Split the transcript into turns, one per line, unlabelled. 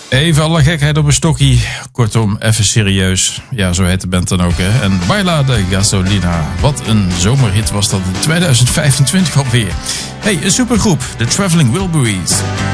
Even alle gekheid op een stokkie. Kortom, even serieus. Ja, zo heet de band dan ook, hè. En Baila de Gasolina. Wat een zomerhit was dat in 2025 alweer. Hey, een supergroep. The Traveling Wilburys.